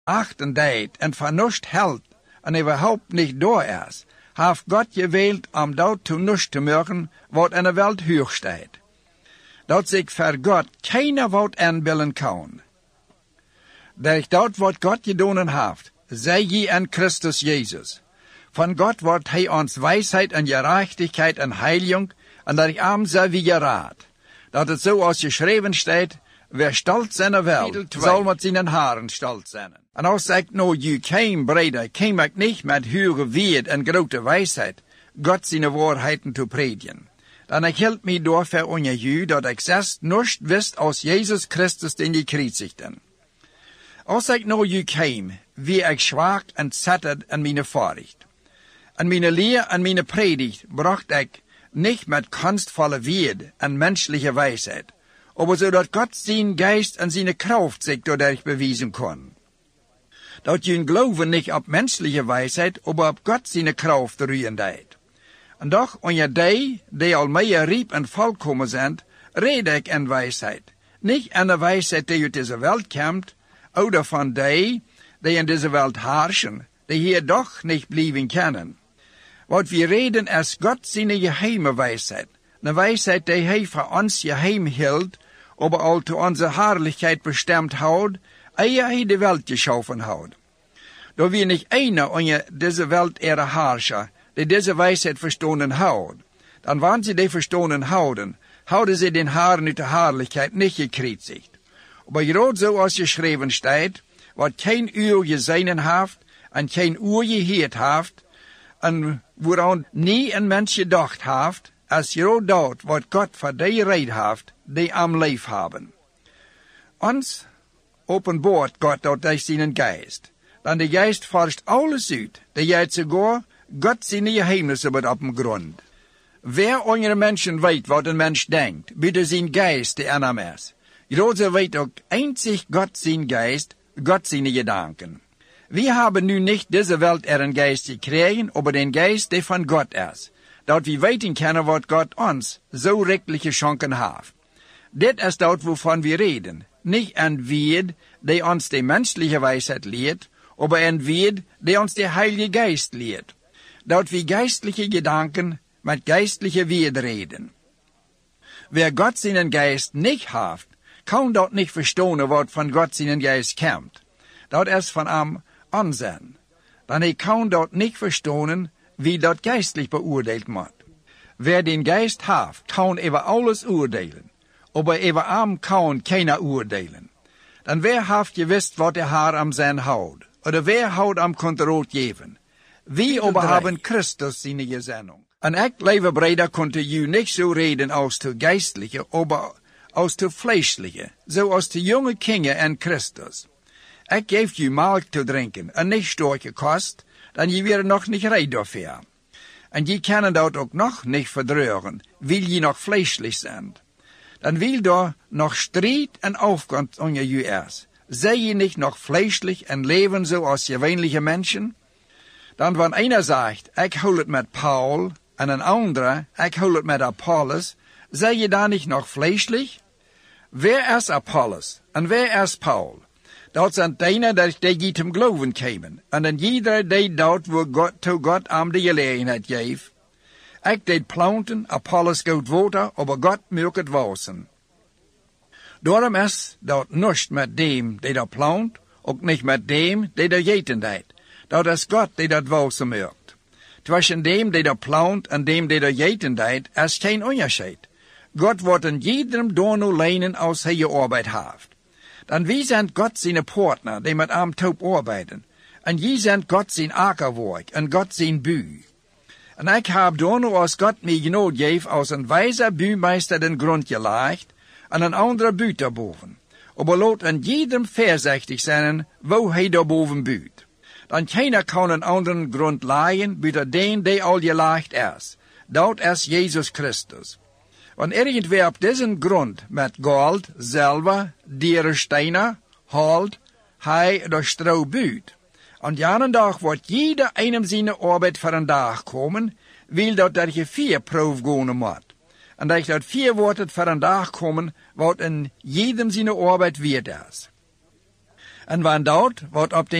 achten deed en vernust held en überhaupt nicht da ist, heeft Gott gewählt, dat zu nust zu machen, wat in der Welt hoch steht. Dat sich für Gott keiner wat aanbillen kann. Durch dat wat Gott gedonen heeft, sei je an Christus Jesus. Von Gott wird hij uns Weisheit und Gerechtigkeit und Heiligung und durch arm sei wie Rat. Dat es so ausgeschrieben steht, wer stolz sein will, soll mit seinen Haaren stolz sein. Und als sagt no, je kein Breder, käm ich nicht mit höhere Wert und große Weisheit, Gott seine Wahrheiten zu predigen. Dann erhielt mich door für unser Jü, dat ich selbst nicht wisst aus Jesus Christus den gekreuzigten. Als ich no je käm, wie ich schwach und sattert an meine Vorricht. An meine Lehr, an meine Predigt, bracht ich nicht mit kunstvoller Wert und menschlicher Weisheit, aber so, dass Gott sein Geist und seine Kraft sich dadurch bewiesen kann. Dat jün Glauben nicht auf menschliche Weisheit, aber auf Gott seine Kraft rühren deit. Und doch, unter die al mehr rieb und vollkommen sind, rede ich in Weisheit. Nicht an der Weisheit, die aus dieser Welt kommt, oder von die in dieser Welt herrschen, die hier doch nicht bleiben können. Was wir reden, ist Gott seine geheime Weisheit. Eine Weisheit, die er für uns geheim hielt, aber all zu unserer Herrlichkeit bestimmt hat, ehe er die Welt geschaffen hat. Da wir nicht einer unter dieser Welt ihre Herrscher, die diese Weisheit verstanden hat, dann wann sie die verstanden hauden sie den Haaren in der Herrlichkeit nicht gekreuzigt. Aber gerade so als geschrieben steht, was kein Uhr gesehen haft, und kein Uhr gehört haft, und woran nie ein Mensch gedacht haft, als gerade dort, was Gott für die Rede haft, die am Leib haben. Uns offenbart Gott dort durch seinen Geist. Dann der Geist forscht alles aus, der jetzt sogar Gott seine Geheimnisse wird auf dem Grund. Wer unter Menschen weiß, was ein Mensch denkt, bitte sein Geist, der Annam ist. Gerade weiß auch einzig Gott sein Geist, Gott seine Gedanken. Wir haben nun nicht diese Welt ihren Geist gekriegt, aber den Geist, der von Gott ist. Dort wir weten können, was Gott uns so rechtliche Chancen hat. Das ist dort, wovon wir reden. Nicht ein Wert, der uns die menschliche Weisheit lehrt, aber ein Wert, der uns der Heilige Geist lehrt. Dort wir geistliche Gedanken mit geistlicher Wert reden. Wer Gott seinen Geist nicht hat, kann dort nicht verstehen, was von Gott seinen Geist kommt. Dort ist von am Ansehen. Dann er kann dort nicht verstehen, wie dort geistlich beurteilt wird. Wer den Geist hat, kann über alles urteilen, aber über am kann keiner urteilen. Dann wer hat gewusst, was der Herr am sein haut, oder wer haut am Kontroll geben? Wir aber haben Christus seine Gesinnung. Und ich, liebe Brüder, konnte ju nicht so reden aus der geistliche, aber aus der fleischliche, so aus der junge Kinder in Christus. Ich gebe ju Milch zu trinken und nicht starke Kost, dann je wäre noch nicht reid dafür. Und je können dort auch noch nicht verdrören, weil je noch fleischlich sind. Dann will da noch Streit und Aufwand unter ju erst. Sei je nicht noch fleischlich und leben so als gewöhnliche Menschen? Dann, wenn einer sagt, ich hol es mit Paul, und ein anderer, ich hol es mit Apollos, sei je da nicht noch fleischlich? Wer ist Apollos und wer ist Paul? Dort sind deine, die zum Glauben kämen, und dann jeder, der dort, wo Gott am die Gelegenheit gave. Ich det planten, Apollos gut Water, aber Gott möget wachsen. Darum ist dort nicht mit dem, der da plant, und nicht mit dem, der da jäten deit. Dort ist Gott, der dat wachsen mögt. Zwischen dem, der da plant, und dem, der da jäten deit, ist kein Unterschied. Gott wird in jedem Dono lehnen, aus er Arbeit haft. Dann wie sind Gott seine Partner, die mit am Taub arbeiten. Und je sind Gott sein Ackerwerk und Gott sein Bü. Und ich hab Dono, als Gott mir Gnade gave, aus ein weiser Bühmeister den Grund gelegt, und ein anderer büht daboven. Aber lot an jedem vorsichtig sein, wo er daboven büht. Dann keiner kann einen anderen Grund leihen, büter den, der all gelegt ist. Dort ist Jesus Christus. Und irgendwer auf diesen Grund mit Gold, Silber, Dierensteiner, Holz, Hai oder Stroh büht. Und janen Tag wird jeder einem seine Arbeit für einen Tag kommen, weil dort der 4 Prof gehen muss. Und da dort 4 Worte für einen Tag kommen, wird in jedem seine Arbeit wird es. En van dort wordt op